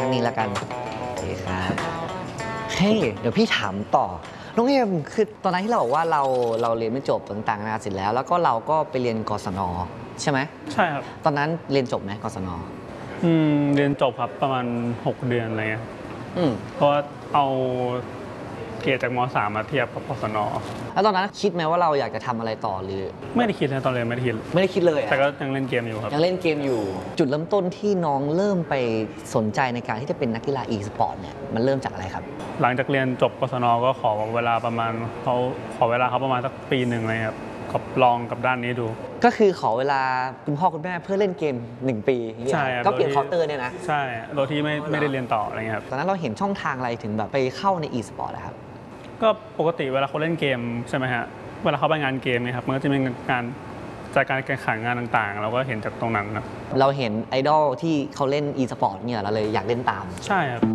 างนี้ละกันโอเคครับเฮ้ยเดี๋ยวพี่ถามต่อน้องเอมคือตอนนั้นที่เราบอกว่าเราเรียนไม่จบต่างๆนานาเสร็จแล้วก็เราก็ไปเรียนกศนใช่ไหมใช่ครับตอนนั้นเรียนจบไหมกศนเรียนจบครับประมาณ6 เดือนอะไรเงี้ยเพราะว่าเอาเกรดจากม.3 มาเทียบกับกศนแล้วตอนนั้นคิดไหมว่าเราอยากจะทำอะไรต่อหรือไม่ได้คิดนะตอนเรียนไม่ได้คิดเลยแต่ก็ยังเล่นเกมอยู่ครับยังเล่นเกมอยู่จุดเริ่มต้นที่น้องเริ่มไปสนใจในการที่จะเป็นนักกีฬา e-sport เนี่ยมันเริ่มจากอะไรครับหลังจากเรียนจบกศนก็ขอเวลาประมาณเขาประมาณสักปีหนึ่งเลยครับกับลองกับด้านนี้ดูก็คือขอเวลาคุณพ่อคุณแม่เพื่อเล่นเกม1 ปีใช่ก็เปลี่ยนเคาน์เตอร์เนี่ยนะใช่โดยที่ไม่ได้เรียนต่ออะไรเงี้ยครับตอนนั้นเราเห็นช่องทางอะไรถึงแบบไปเข้าใน e-sport นะครับก็ปกติเวลาเขาเล่นเกมใช่ไหมฮะเวลาเขาไปงานเกมเนี่ยครับมันก็จะมีงานจากการแข่งขันงานต่างๆเราก็เห็นจากตรงนั้นนะเราเห็นไอดอลที่เขาเล่น e-sport เนี่ยเราเลยอยากเล่นตามใช่ครับ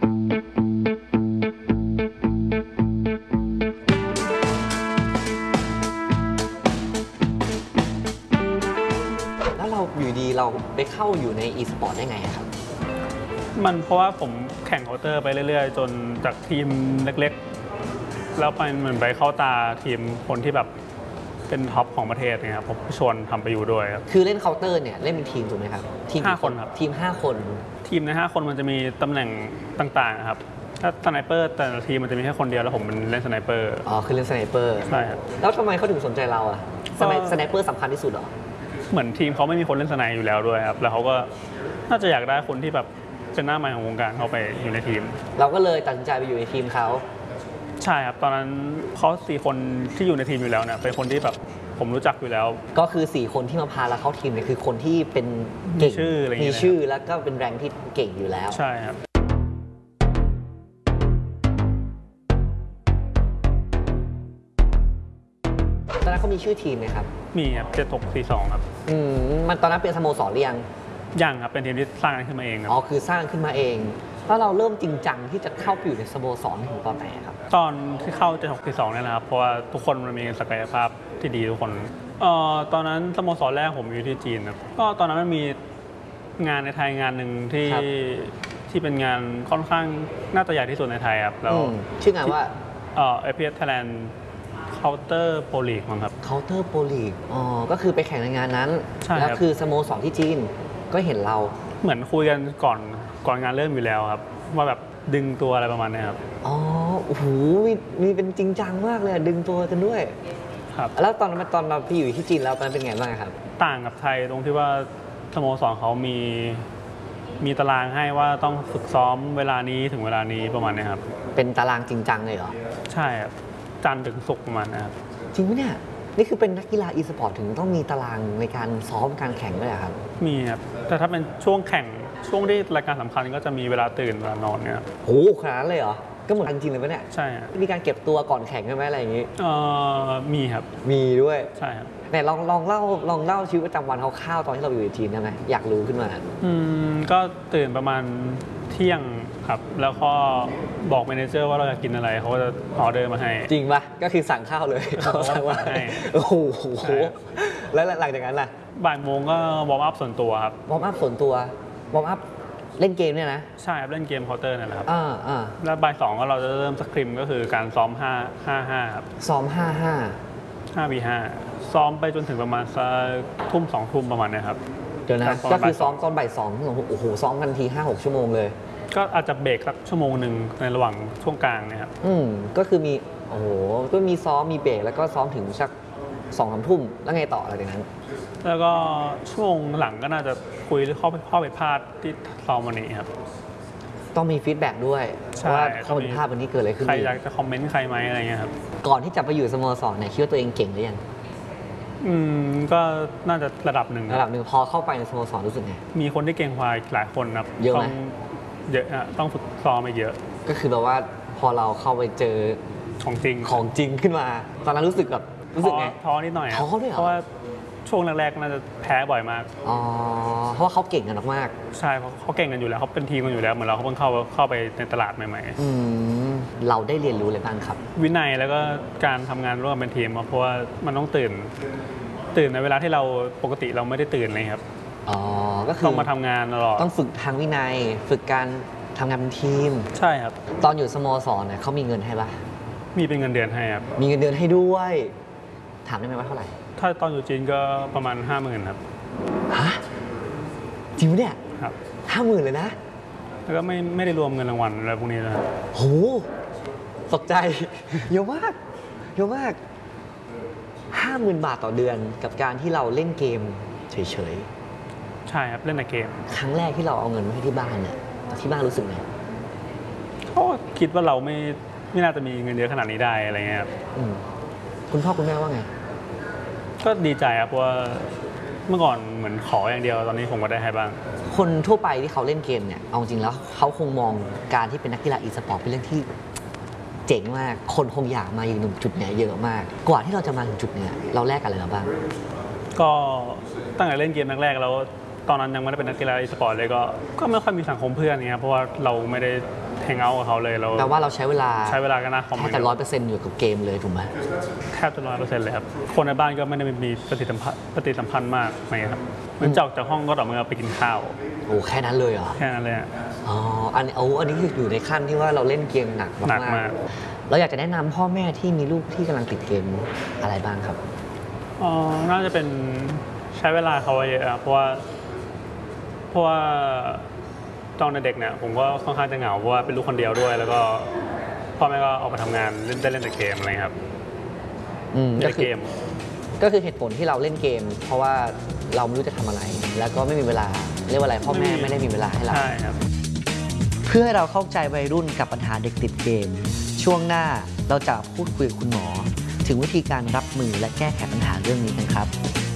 แล้วเราอยู่ดีเราไปเข้าอยู่ใน e-sport ได้ไงครับมันเพราะว่าผมแข่งเคาน์เตอร์ไปเรื่อยๆจนจากทีมเล็กๆแล้วไปเหมือนไปเข้าตาทีมคนที่แบบเป็นท็อปของประเทศเนี่ยครับผมชวนทำไปอยู่ด้วยครับคือเล่นเคาน์เตอร์เนี่ยเล่นเป็นทีมถูกไหมครับทีม 5 คนครับทีม5 คนทีมใน5 คนมันจะมีตำแหน่งต่างๆครับถ้าสไนเปอร์แต่ละทีมมันจะมีแค่คนเดียวแล้วผมเป็นเล่นสไนเปอร์คือเล่นสไนเปอร์ใช่ครับแล้วทำไมเขาถึงสนใจเราอะสไนเปอร์สำคัญที่สุดเหรอเหมือนทีมเขาไม่มีคนเล่นสไนอยู่แล้วด้วยครับแล้วเขาก็น่าจะอยากได้คนที่แบบเป็นหน้าใหม่ของวงการเข้าไปอยู่ในทีมเราก็เลยตัดสินใจไปอยู่ในทีมเขาใช่ครับตอนนั้นเขา4 คนที่อยู่ในทีมอยู่แล้วเนี่ยเป็นคนที่แบบผมรู้จักอยู่แล้วก็คือ4 คนที่มาพาเราเข้าทีมเนี่ยคือคนที่เป็นเก่งมีชื่อแล้วก็เป็นแรงที่เก่งอยู่แล้วใช่ครับตอนนั้นเขามีชื่อทีมไหมครับมีครับ7642ครับมันตอนนั้นเป็นสโมสรหรือยังครับเป็นทีมที่สร้างขึ้นมาเองครับคือสร้างขึ้นมาเองแล้วเราเริ่มจริงจังที่จะเข้าไปอยู่ในสโมสรถึงตอนไหนครับตอนที่เข้า7642เนี่ยนะครับเพราะว่าทุกคนมันมีศักยภาพที่ดีทุกคนตอนนั้นสโมสรแรกผมอยู่ที่จีนครับก็ตอนนั้นมันมีงานในไทยงานหนึ่งที่เป็นงานค่อนข้างน่าจะใหญ่ที่สุดในไทยครับแล้วชื่องานว่า FPS Thailand Counter Pro League มั้งครับ Counter Pro League ก็คือไปแข่งในงานนั้นแล้วคือสโมสรที่จีนก็เห็นเราเหมือนคุยกันก่อนงานเริ่มอยู่แล้วครับว่าแบบดึงตัวอะไรประมาณนี้ครับโอ้โหมีเป็นจริงจังมากเลยดึงตัวกันด้วยครับแล้วตอนเราพี่อยู่ที่จีนแล้วตอนนั้นเป็นไงบ้างครับต่างกับไทยตรงที่ว่าสโมสรเขามีตารางให้ว่าต้องฝึกซ้อมเวลานี้ถึงเวลานี้ประมาณนี้ครับเป็นตารางจริงจังเลยเหรอใช่ครับจันทร์ถึงศุกร์ประมาณนะครับจริงไหมเนี่ยนี่คือเป็นนักกีฬา e-sport ถึงต้องมีตารางในการซ้อมการแข่งด้วยครับมีครับแต่ถ้าเป็นช่วงแข่งช่วงที่รายการสำคัญก็จะมีเวลาตื่นเวลานอนเนี่ยโอ้ขนาดนั้นเลยเหรอก็เหมือนจริงเลยปะเนี่ยใช่มีการเก็บตัวก่อนแข่งใช่ไหมอะไรอย่างงี้มีครับมีด้วยใช่ครับแต่ลองเล่าชีวิตประจำวันคร่าวๆตอนที่เราอยู่ในทีมได้ไหมอยากรู้ขึ้นมาก็ตื่นประมาณเที่ยงครับแล้วก็บอกแมเนเจอร์ว่าเราอยากกินอะไรเขาก็จะออเดอร์มาให้จริงปะก็คือสั่งข้าวเลยเขาสั่งมาให้โอ้โหแล้วหลังจากนั้นล่ะบ่ายโมงก็วอร์มอัพส่วนตัวครับวอร์มอัพส่วนตัววอร์มอัพเล่นเกมเนี่ยนะใช่ครับเล่นเกมเคาน์เตอร์นั่นแหละครับแล้วบ่าย 2ก็เราจะเริ่มสคริมก็คือการซ้อม5-5ครับซ้อม 5v5 ซ้อมไปจนถึงประมาณสักทุ่ม2 ทุ่มประมาณนี้ครับเดี๋ยวนะก็คือซ้อมตอนบ่าย 2โอ้โหซ้อมกันที 5-6 ชั่วโมงเลยก็อาจจะเบรกสักชั่วโมงหนึ่งในระหว่างช่วงกลางเนี่ยครับก็คือมีโอ้โหก็มีซ้อมมีเบรกแล้วก็ซ้อมถึงสัก2-3 ทุ่มแล้วไงต่ออะไรอย่างนั้นแล้วก็ช่วงหลังก็น่าจะคุยข้อผิดพลาดที่ซ้อมวันนี้ครับต้องมีฟีดแบ็กด้วยว่าข้อผิดพลาดวันนี้เกิดอะไรขึ้นใครอยากจะคอมเมนต์ใครไหมอะไรเงี้ยครับก่อนที่จะไปอยู่สโมสรเนี่ยคิดว่าตัวเองเก่งหรือยังก็น่าจะระดับหนึ่งพอเข้าไปในสโมสรรู้สึกไงมีคนที่เก่งกว่าหลายคนครับเยอะไหมเยอะต้องฝึกซ้อมไปเยอะก็คือแบบว่าพอเราเข้าไปเจอของจริงขึ้นมาตอนนั้นรู้สึกไงท้อนิดหน่อยท้อด้วยเหรอเพราะว่าช่วงแรกๆน่าจะแพ้บ่อยมากเพราะว่าเขาเก่งกันมากใช่เพราะเขาเก่งกันอยู่แล้วเขาเป็นทีมกันอยู่แล้วเหมือนเราเขาเพิ่งเข้าไปในตลาดใหม่ๆเราได้เรียนรู้อะไรบ้างครับวินัยแล้วก็การทำงานร่วมกันเป็นทีมเพราะว่ามันต้องตื่นในเวลาที่เราปกติเราไม่ได้ตื่นเลยครับก็คือต้องมาทำงานตลอดต้องฝึกทางวินัยฝึกการทำงานเป็นทีมใช่ครับตอนอยู่สโมสรเนี่ยเขามีเงินให้ปะมีเป็นเงินเดือนให้ครับมีเงินเดือนให้ด้วย ถามได้ไหมว่าเท่าไหร่ถ้าตอนอยู่จีนก็ประมาณ 50,000ครับฮะจริงปะเนี่ยครับ 50,000เลยนะแล้วก็ไม่ได้รวมเงินรางวัลอะไรพวกนี้นะครับโหตกใจ เยอะมากเยอะมาก 50,000 บาทต่อเดือนกับการที่เราเล่นเกมเฉยใช่ครับเล่นในเกมๆ ครั้งแรกที่เราเอาเงินมาให้ที่บ้านเนี่ยที่บ้านรู้สึกไงก็คิดว่าเราไม่น่าจะมีเงินเยอะขนาดนี้ได้อะไรเงี้ยครับอืมคุณพ่อคุณแม่ว่าไงก็ดีใจครับเพราะว่าเมื่อก่อนเหมือนขออย่างเดียวตอนนี้ผมก็ได้ให้บ้างคนทั่วไปที่เขาเล่นเกมเนี่ยเอาจริงแล้วเขาคงมองการที่เป็นนักกีฬาอีสปอร์ตเป็นเรื่องที่เจ๋งมาก คนคงอยากมาอยู่จุดเนี้ยเยอะมาก กว่าที่เราจะมาถึงจุดเนี้ยเราแลกอะไรมาบ้างก็ตั้งแต่เล่นเกมแรกๆแล้วตอนนั้นยังไม่ได้เป็นนักกีฬาอีสปอร์ตเลยก็ไม่ค่อยมีสังคมเพื่อนเงี้ยเพราะว่าเราไม่ได้แฮงเอาท์กับเขาเลยเราแปลว่าเราใช้เวลากันนะคอมแค่แต่100%อยู่กับเกมเลยถูกไหมแทบจะ100%เลยครับคนในบ้านก็ไม่ได้มีปฏิสัมพันธ์มากอะไรเงี้ยครับเหมือนจากห้องก็ต่อเมื่อไปกินข้าวโอ้แค่นั้นเลยเหรอแค่นั้นเลยอะอ๋ออันนี้คืออยู่ในขั้นที่ว่าเราเล่นเกมหนักหนักมามาก กๆเราอยากจะแนะนำพ่อแม่ที่มีลูกที่กำลังติดเกมอะไรบ้างครับน่าจะเป็นใช้เวลาเขาเยอะครับเพราะว่าตอนเด็กเนี่ยผมก็ค่อนข้างจะเหงาเพราะว่าเป็นลูกคนเดียวด้วย แล้วก็พ่อแม่ก็ออกไปทำงานเล่นแต่เกมอะไรครับก็เล่นคืเกอมก็คือเหตุผลที่เราเล่นเกม เพราะว่าเราไม่รู้จะทำอะไร แล้วก็ไม่มีเวลาเรียกว่าอะไรพ่อแม่ไม่ได้มีเวลาให้เราใช่ครับเพื่อให้เราเข้าใจวัยรุ่นกับปัญหาเด็กติดเกม ช่วงหน้าเราจะพูดคุยกับคุณหมอ ถึงวิธีการรับมือและแก้ไขปัญหาเรื่องนี้กันครับ